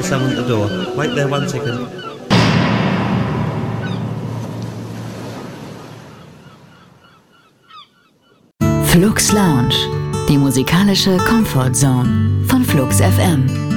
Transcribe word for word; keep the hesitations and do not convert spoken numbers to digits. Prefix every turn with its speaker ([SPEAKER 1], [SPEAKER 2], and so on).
[SPEAKER 1] someone at the door. Wait there one second.
[SPEAKER 2] Flux Lounge, die musikalische Comfort Zone von Flux F M.